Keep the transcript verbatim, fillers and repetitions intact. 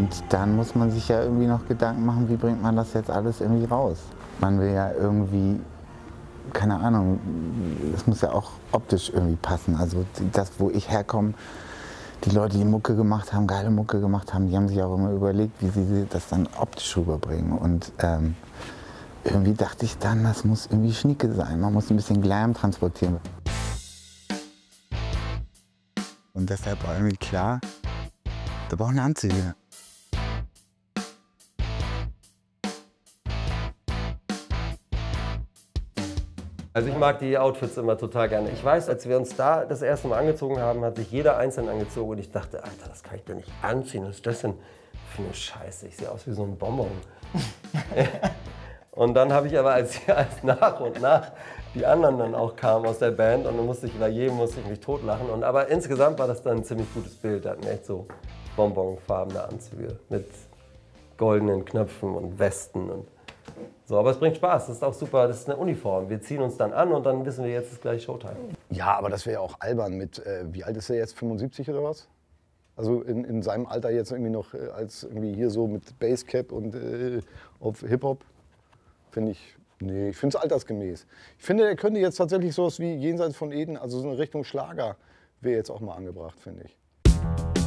Und dann muss man sich ja irgendwie noch Gedanken machen, wie bringt man das jetzt alles irgendwie raus. Man will ja irgendwie, keine Ahnung, es muss ja auch optisch irgendwie passen. Also das, wo ich herkomme, die Leute, die Mucke gemacht haben, geile Mucke gemacht haben, die haben sich auch immer überlegt, wie sie das dann optisch rüberbringen. Und ähm, irgendwie dachte ich dann, das muss irgendwie schnieke sein. Man muss ein bisschen Glam transportieren. Und deshalb war irgendwie klar, da brauchen Anzüge. Also ich mag die Outfits immer total gerne. Ich weiß, als wir uns da das erste Mal angezogen haben, hat sich jeder einzeln angezogen und ich dachte, Alter, das kann ich doch nicht anziehen. Was ist das denn für eine Scheiße? Ich sehe aus wie so ein Bonbon. Und dann habe ich aber, als, als nach und nach die anderen dann auch kamen aus der Band und dann musste ich, bei jedem musste ich mich totlachen. Und, aber insgesamt war das dann ein ziemlich gutes Bild. Da hatten echt so bonbonfarbene Anzüge mit goldenen Knöpfen und Westen und so, aber es bringt Spaß, das ist auch super, das ist eine Uniform. Wir ziehen uns dann an und dann wissen wir, jetzt ist gleich Showtime. Ja, aber das wäre ja auch albern mit, äh, wie alt ist er jetzt, fünfundsiebzig oder was? Also in, in seinem Alter jetzt irgendwie noch äh, als irgendwie hier so mit Basscap und äh, auf Hip-Hop, finde ich, nee, ich finde es altersgemäß. Ich finde, er könnte jetzt tatsächlich sowas wie Jenseits von Eden, also so eine Richtung Schlager, wäre jetzt auch mal angebracht, finde ich.